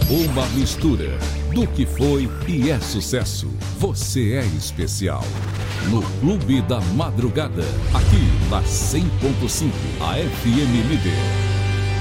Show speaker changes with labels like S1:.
S1: Uma mistura do que foi e é sucesso. Você é especial. No Clube da Madrugada, aqui na 100.5, a FM Líder.